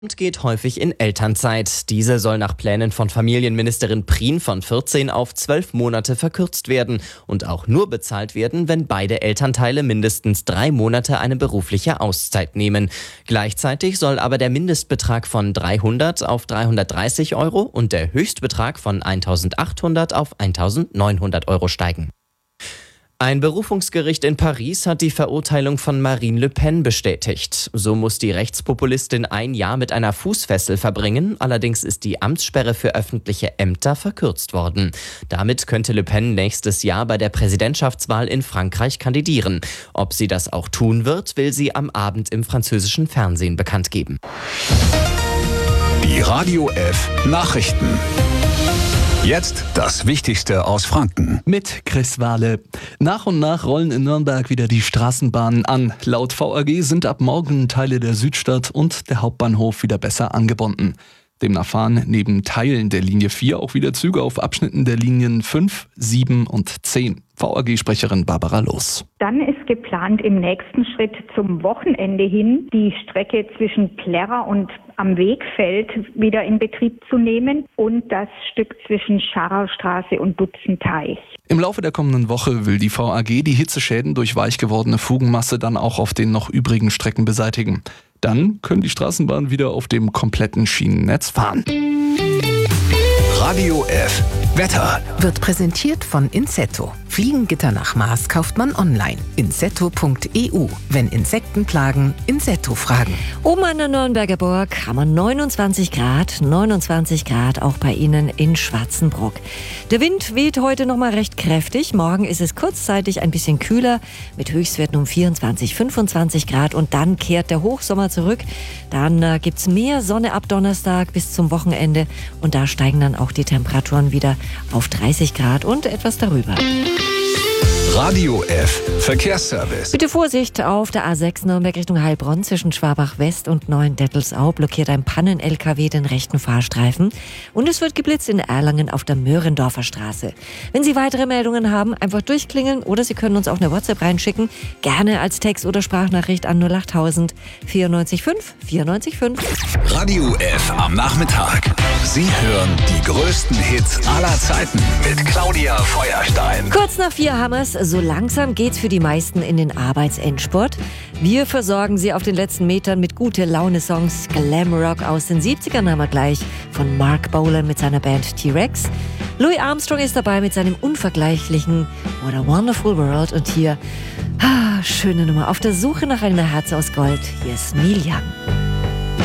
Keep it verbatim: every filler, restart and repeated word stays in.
Und geht häufig in Elternzeit. Diese soll nach Plänen von Familienministerin Prien von vierzehn auf zwölf Monate verkürzt werden und auch nur bezahlt werden, wenn beide Elternteile mindestens drei Monate eine berufliche Auszeit nehmen. Gleichzeitig soll aber der Mindestbetrag von dreihundert auf dreihundertdreißig Euro und der Höchstbetrag von eintausendachthundert auf eintausendneunhundert Euro steigen. Ein Berufungsgericht in Paris hat die Verurteilung von Marine Le Pen bestätigt. So muss die Rechtspopulistin ein Jahr mit einer Fußfessel verbringen. Allerdings ist die Amtssperre für öffentliche Ämter verkürzt worden. Damit könnte Le Pen nächstes Jahr bei der Präsidentschaftswahl in Frankreich kandidieren. Ob sie das auch tun wird, will sie am Abend im französischen Fernsehen bekannt geben. Die Radio F Nachrichten. Jetzt das Wichtigste aus Franken. Mit Chris Wahle. Nach und nach rollen in Nürnberg wieder die Straßenbahnen an. Laut V A G sind ab morgen Teile der Südstadt und der Hauptbahnhof wieder besser angebunden. Demnach fahren neben Teilen der Linie vier auch wieder Züge auf Abschnitten der Linien fünf, sieben und zehn. V A G-Sprecherin Barbara Loos. Dann ist geplant, im nächsten Schritt zum Wochenende hin die Strecke zwischen Plärrer und am Wegfeld wieder in Betrieb zu nehmen und das Stück zwischen Scharaustraße und Dutzenteich. Im Laufe der kommenden Woche will die V A G die Hitzeschäden durch weich gewordene Fugenmasse dann auch auf den noch übrigen Strecken beseitigen. Dann können die Straßenbahnen wieder auf dem kompletten Schienennetz fahren. Radio F Wetter wird präsentiert von Insetto. Fliegengitter nach Maß kauft man online. insetto punkt e u. Wenn Insekten plagen, Insetto fragen. Oben an der Nürnberger Burg haben wir neunundzwanzig Grad, neunundzwanzig Grad auch bei Ihnen in Schwarzenbruck. Der Wind weht heute noch mal recht kräftig. Morgen ist es kurzzeitig ein bisschen kühler mit Höchstwerten um vierundzwanzig, fünfundzwanzig Grad und dann kehrt der Hochsommer zurück. Dann äh, gibt's mehr Sonne ab Donnerstag bis zum Wochenende und da steigen dann auch die Temperaturen wieder auf dreißig Grad und etwas darüber. Radio F Verkehrsservice. Bitte Vorsicht auf der A sechs Nürnberg Richtung Heilbronn zwischen Schwabach West und Neuendettelsau blockiert ein Pannen-L K W den rechten Fahrstreifen und es wird geblitzt in Erlangen auf der Möhrendorfer Straße. Wenn Sie weitere Meldungen haben, einfach durchklingeln oder Sie können uns auch eine WhatsApp reinschicken, gerne als Text oder Sprachnachricht an null achttausend vierundneunzig fünf vierundneunzig fünf. Radio F am Nachmittag. Sie hören die größten Hits aller Zeiten mit Claudia Feuerstein. Kurz nach vier haben wir's. So langsam geht's für die meisten in den Arbeitsendsport. Wir versorgen Sie auf den letzten Metern mit gute Laune-Songs. Glamrock aus den siebzigern haben wir gleich von Mark Bolan mit seiner Band T-Rex. Louis Armstrong ist dabei mit seinem unvergleichlichen What a Wonderful World. Und hier, ah, schöne Nummer, auf der Suche nach einem Herz aus Gold. Hier ist Neil Young.